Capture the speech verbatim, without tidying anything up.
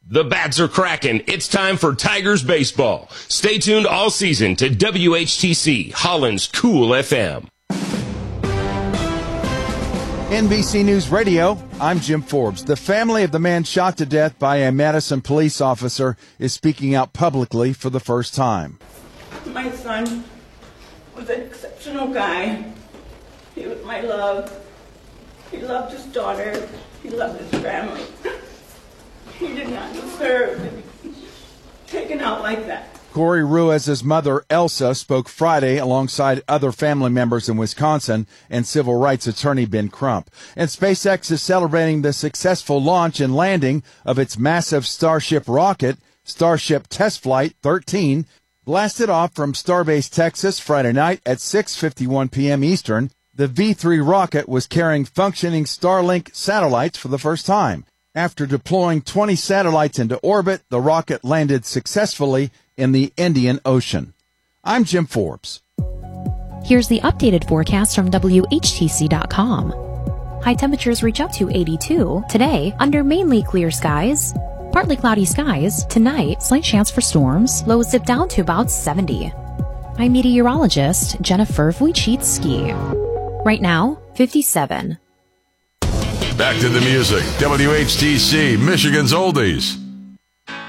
The bats are cracking. It's time for Tigers baseball. Stay tuned all season to W H T C, Holland's Cool F M. N B C News Radio, I'm Jim Forbes. The family of the man shot to death by a Madison police officer is speaking out publicly for the first time. My son was an exceptional guy. He was my love. He loved his daughter. He loved his family. He did not deserve to be taken out like that. Corey Ruiz's mother, Elsa, spoke Friday alongside other family members in Wisconsin and civil rights attorney Ben Crump. And SpaceX is celebrating the successful launch and landing of its massive Starship rocket. Starship Test Flight thirteen blasted off from Starbase, Texas, Friday night at six fifty-one p.m. Eastern. The V three rocket was carrying functioning Starlink satellites for the first time. After deploying twenty satellites into orbit, the rocket landed successfully in the Indian Ocean. I'm Jim Forbes. Here's the updated forecast from W H T C dot com. High temperatures reach up to eighty-two. Today, under mainly clear skies. Partly cloudy skies. Tonight, slight chance for storms. Lows dip down to about seventy. I'm meteorologist Jennifer Wojcicki. Right now, fifty-seven. Back to the music. W H T C, Michigan's Oldies.